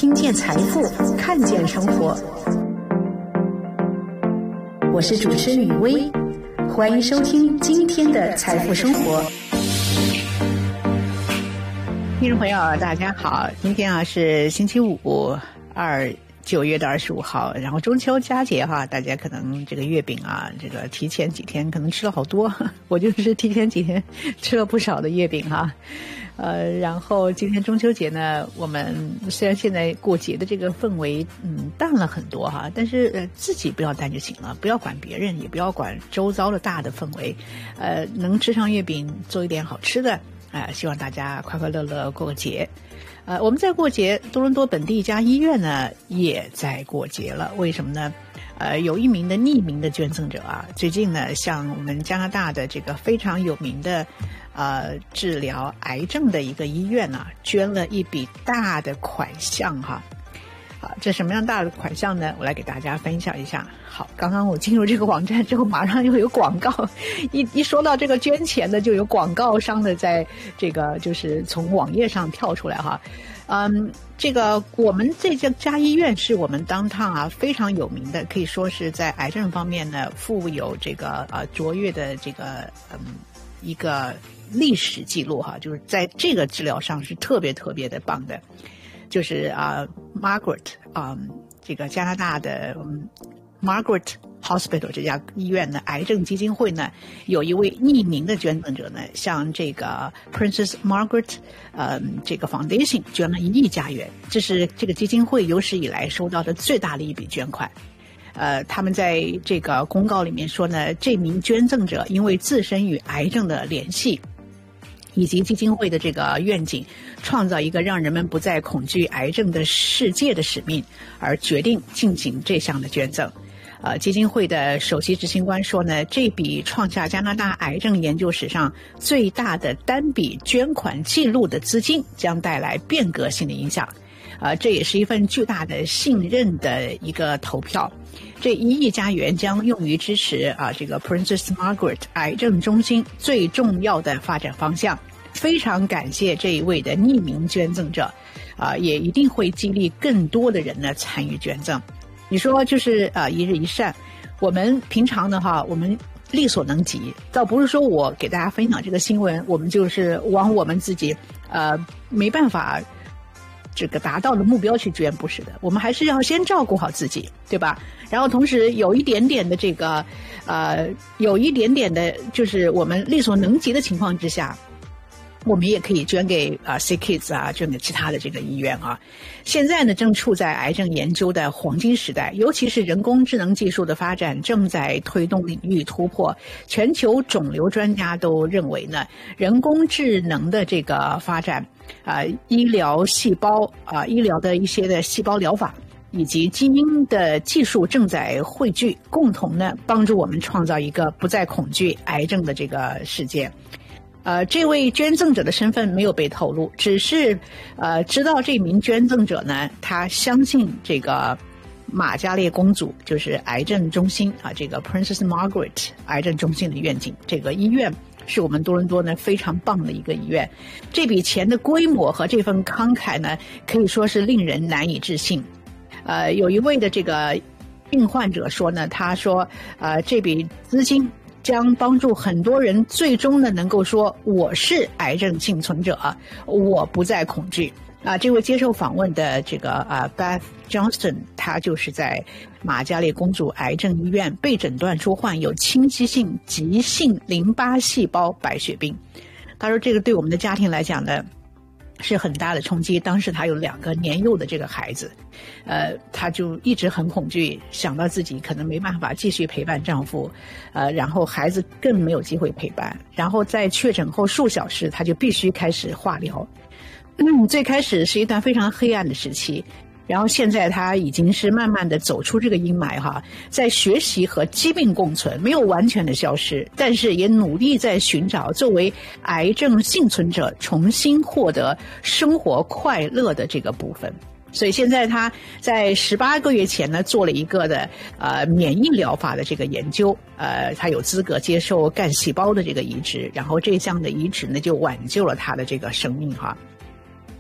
听见财富，看见生活。我是主持人雨薇，欢迎收听今天的财富生活。 听众朋友大家好，今天是星期五，9月25号，然后中秋佳节大家可能这个月饼这个提前几天可能吃了好多，我就是提前几天吃了不少的月饼然后今天中秋节呢，我们虽然现在过节的这个氛围淡了很多但是自己不要淡就行了，不要管别人，也不要管周遭的大的氛围，能吃上月饼，做一点好吃的，希望大家快快乐乐过个节。我们在过节，多伦多本地一家医院呢也在过节了。为什么呢？有一名的匿名的捐赠者最近呢向我们加拿大的这个非常有名的治疗癌症的一个医院捐了一笔大的款项这什么样大的款项呢？我来给大家分享一下。好，刚刚我进入这个网站之后，马上又有广告，一说到这个捐钱的，就有广告商的在这个就是从网页上跳出来这个我们这家医院是我们downtown非常有名的，可以说是在癌症方面呢富有这个卓越的这个一个历史记录就是在这个治疗上是特别特别的棒的。就是Margaret 这个加拿大的Margaret Hospital 这家医院的癌症基金会呢，有一位匿名的捐赠者呢，向这个 Princess Margaret 这个 Foundation 捐了1亿加元，这是这个基金会有史以来收到的最大的一笔捐款。他们在这个公告里面说呢，这名捐赠者因为自身与癌症的联系以及基金会的这个愿景，创造一个让人们不再恐惧癌症的世界的使命，而决定进行这项的捐赠。基金会的首席执行官说呢，这笔创下加拿大癌症研究史上最大的单笔捐款记录的资金将带来变革性的影响。这也是一份巨大的信任的一个投票。这1亿加元将用于支持这个 Princess Margaret 癌症中心最重要的发展方向。非常感谢这一位的匿名捐赠者，也一定会激励更多的人呢参与捐赠。你说就是一日一善，我们平常的我们力所能及，倒不是说我给大家分享这个新闻，我们就是往我们自己没办法这个达到的目标去捐，不是的，我们还是要先照顾好自己，对吧？然后同时有一点点的这个有一点点的就是我们力所能及的情况之下，我们也可以捐给SickKids捐给其他的这个医院现在呢正处在癌症研究的黄金时代，尤其是人工智能技术的发展正在推动领域突破。全球肿瘤专家都认为呢，人工智能的这个发展医疗细胞医疗的一些的细胞疗法以及基因的技术正在汇聚，共同呢帮助我们创造一个不再恐惧癌症的这个世界。这位捐赠者的身份没有被透露，只是知道这名捐赠者呢，他相信这个玛嘉烈公主就是癌症中心这个 Princess Margaret 癌症中心的愿景。这个医院是我们多伦多呢非常棒的一个医院，这笔钱的规模和这份慷慨呢，可以说是令人难以置信。有一位的这个病患者说呢，他说这笔资金将帮助很多人最终呢能够说我是癌症幸存者我不再恐惧这位接受访问的这个Beth Johnston， 他就是在玛嘉烈公主癌症医院被诊断出患有侵袭性急性淋巴细胞白血病。他说这个对我们的家庭来讲呢是很大的冲击，当时他有2个年幼的这个孩子，他就一直很恐惧，想到自己可能没办法继续陪伴丈夫，然后孩子更没有机会陪伴，然后在确诊后数小时，他就必须开始化疗。最开始是一段非常黑暗的时期，然后现在他已经是慢慢的走出这个阴霾在学习和疾病共存，没有完全的消失，但是也努力在寻找作为癌症幸存者重新获得生活快乐的这个部分。所以现在他在18个月前呢做了一个的免疫疗法的这个研究，他有资格接受干细胞的这个移植，然后这项的移植呢就挽救了他的这个生命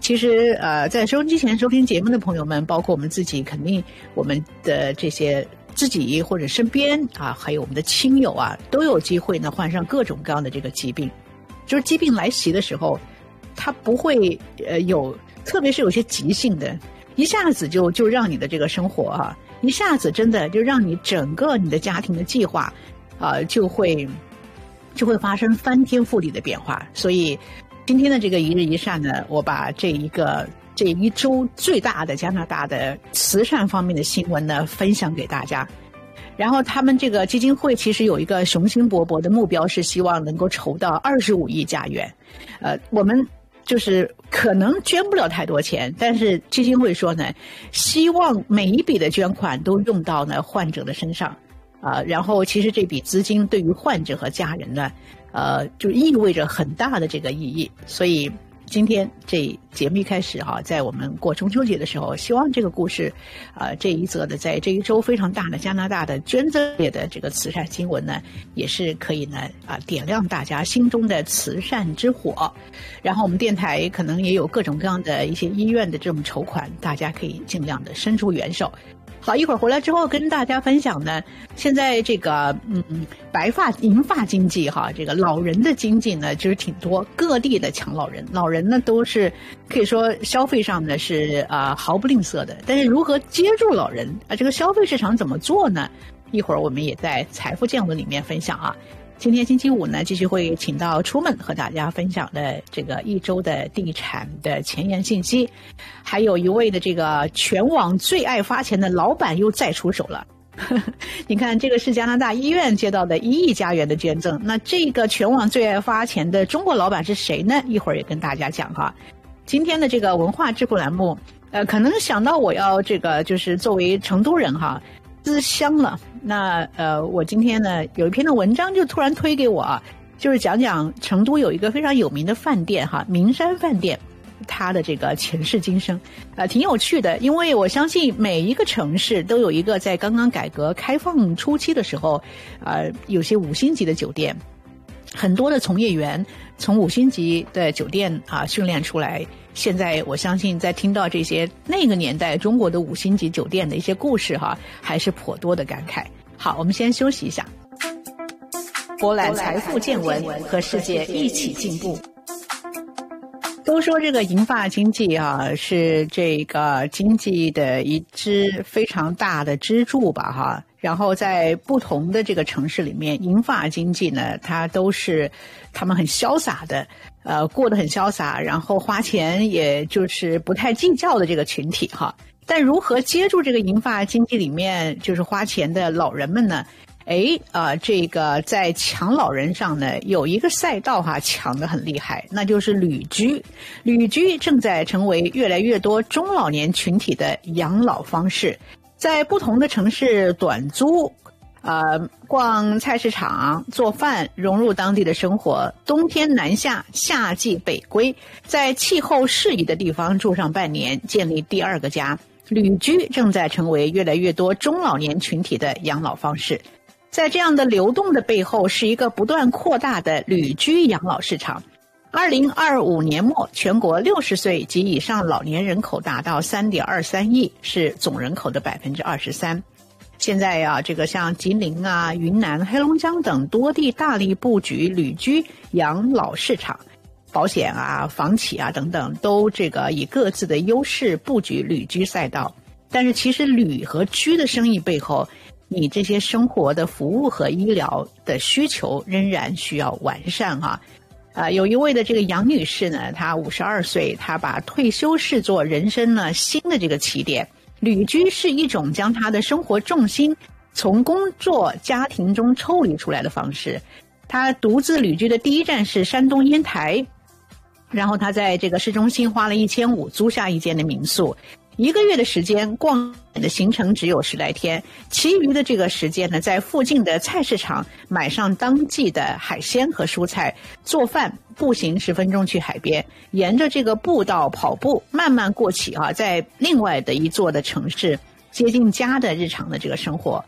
其实在收音机前收听节目的朋友们，包括我们自己，肯定我们的这些自己或者身边啊，还有我们的亲友啊，都有机会呢患上各种各样的这个疾病。就是疾病来袭的时候，它不会特别是有些急性的，一下子就让你的这个生活啊，一下子真的就让你整个你的家庭的计划就会发生翻天覆地的变化。所以今天的这个一日一善呢，我把这一周最大的加拿大的慈善方面的新闻呢分享给大家。然后他们这个基金会其实有一个雄心勃勃的目标，是希望能够筹到25亿加元。我们就是可能捐不了太多钱，但是基金会说呢，希望每一笔的捐款都用到呢患者的身上。然后其实这笔资金对于患者和家人呢，就意味着很大的这个意义。所以今天这节目一开始在我们过中秋节的时候，希望这个故事这一则的在这一周非常大的加拿大的捐赠类的这个慈善新闻呢，也是可以呢点亮大家心中的慈善之火。然后我们电台可能也有各种各样的一些医院的这种筹款，大家可以尽量的伸出援手。好，一会儿回来之后跟大家分享呢，现在这个银发经济这个老人的经济呢就是挺多，各地的抢老人呢都是可以说消费上呢是毫不吝啬的。但是如何接住老人这个消费市场怎么做呢？一会儿我们也在财富见闻里面分享今天星期五呢，继续会请到出门和大家分享的这个一周的地产的前沿信息，还有一位的这个全网最爱发钱的老板又再出手了。你看，这个是加拿大医院接到的1亿加元的捐赠，那这个全网最爱发钱的中国老板是谁呢？一会儿也跟大家讲今天的这个文化智库栏目，可能想到我要这个就是作为成都人思乡了。那我今天呢有一篇的文章就突然推给我就是讲成都有一个非常有名的饭店名山饭店，它的这个前世今生挺有趣的。因为我相信每一个城市都有一个在刚刚改革开放初期的时候有些5星级的酒店，很多的从业员从5星级的酒店训练出来。现在我相信在听到这些那个年代中国的5星级酒店的一些故事还是颇多的感慨。好，我们先休息一下，博览财富见闻，和世界一起进步。都说这个银发经济是这个经济的一支非常大的支柱吧然后在不同的这个城市里面，银发经济呢，它都是他们很潇洒的过得很潇洒，然后花钱也就是不太计较的这个群体但如何接住这个银发经济里面就是花钱的老人们呢？这个在抢老人上呢，有一个赛道抢得很厉害，那就是旅居。旅居正在成为越来越多中老年群体的养老方式，在不同的城市短租逛菜市场做饭，融入当地的生活，冬天南下，夏季北归，在气候适宜的地方住上半年，建立第二个家。旅居正在成为越来越多中老年群体的养老方式。在这样的流动的背后，是一个不断扩大的旅居养老市场。2025年末，全国60岁及以上老年人口达到 3.23 亿，是总人口的 23%。现在这个像吉林云南、黑龙江等多地大力布局旅居养老市场，保险房企等等都这个以各自的优势布局旅居赛道。但是其实旅和居的生意背后，你这些生活的服务和医疗的需求仍然需要完善有一位的这个杨女士呢，她52岁，她把退休视作人生呢新的这个起点。旅居是一种将她的生活重心从工作家庭中抽离出来的方式。她独自旅居的第一站是山东烟台，然后她在这个市中心花了1500租下一间的民宿，1个月的时间，逛的行程只有10来天，其余的这个时间呢，在附近的菜市场买上当季的海鲜和蔬菜，做饭，步行10分钟去海边，沿着这个步道跑步，慢慢过起在另外的一座的城市接近家的日常的这个生活。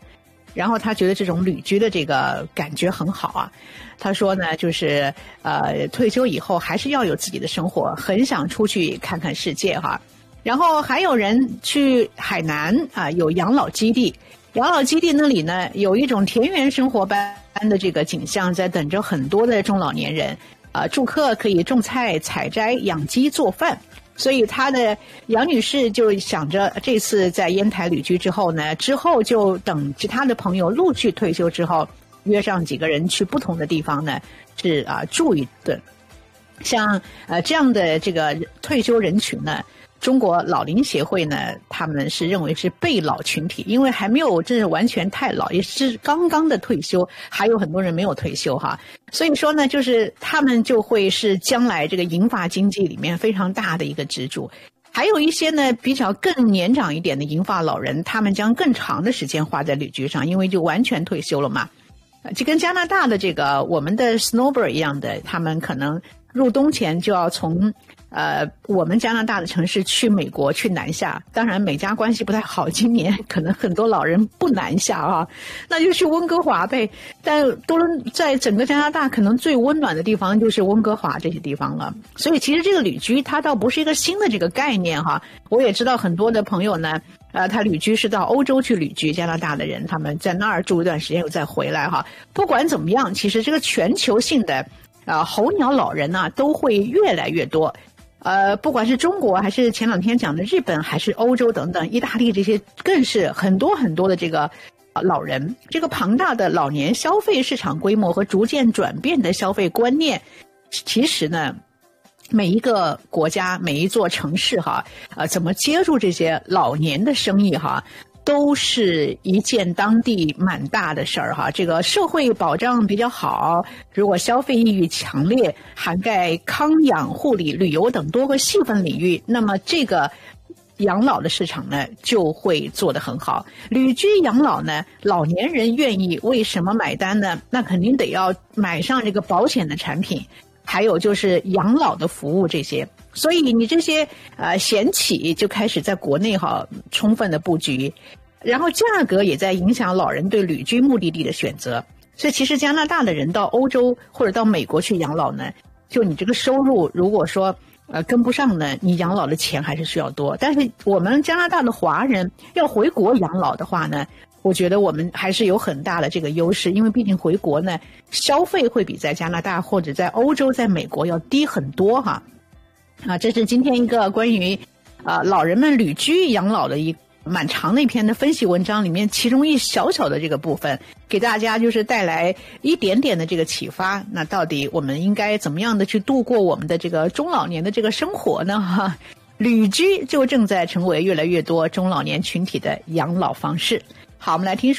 然后他觉得这种旅居的这个感觉很好啊。他说呢，就是退休以后还是要有自己的生活，很想出去看看世界哈。然后还有人去海南啊，有养老基地。养老基地那里呢，有一种田园生活般的这个景象，在等着很多的中老年人。住客可以种菜、采摘、养鸡、做饭。所以她的杨女士就想着，这次在烟台旅居之后呢，之后就等其他的朋友陆续退休之后，约上几个人去不同的地方呢，是住一顿。像这样的这个退休人群呢，中国老龄协会呢，他们是认为是被老群体，因为还没有真是完全太老，也是刚刚的退休，还有很多人没有退休哈。所以说呢，就是他们就会是将来这个银发经济里面非常大的一个支柱。还有一些呢比较更年长一点的银发老人，他们将更长的时间花在旅居上，因为就完全退休了嘛。就跟加拿大的这个我们的 snowbird 一样的，他们可能入冬前就要从我们加拿大的城市去美国去南下，当然美加关系不太好，今年可能很多老人不南下啊，那就去温哥华呗。但多伦在整个加拿大可能最温暖的地方就是温哥华这些地方了。所以其实这个旅居它倒不是一个新的这个概念哈。我也知道很多的朋友呢，他旅居是到欧洲去旅居，加拿大的人他们在那儿住一段时间又再回来哈。不管怎么样，其实这个全球性的候鸟老人呢都会越来越多。不管是中国还是前两天讲的日本，还是欧洲等等，意大利这些更是很多很多的这个老人。这个庞大的老年消费市场规模和逐渐转变的消费观念，其实呢，每一个国家每一座城市哈，怎么接触这些老年的生意哈，都是一件当地蛮大的事儿哈。这个社会保障比较好，如果消费意欲强烈，涵盖康养、护理、旅游等多个细分领域，那么这个养老的市场呢就会做得很好。旅居养老呢，老年人愿意为什么买单呢？那肯定得要买上这个保险的产品，还有就是养老的服务这些。所以你这些险企就开始在国内充分的布局，然后价格也在影响老人对旅居目的地的选择。所以其实加拿大的人到欧洲或者到美国去养老呢，就你这个收入如果说跟不上呢，你养老的钱还是需要多。但是我们加拿大的华人要回国养老的话呢，我觉得我们还是有很大的这个优势，因为毕竟回国呢，消费会比在加拿大或者在欧洲、在美国要低很多哈。这是今天一个关于老人们旅居养老的一蛮长的一篇的分析文章里面，其中一小小的这个部分，给大家就是带来一点点的这个启发。那到底我们应该怎么样的去度过我们的这个中老年的这个生活呢？哈，旅居就正在成为越来越多中老年群体的养老方式。好，我们来听说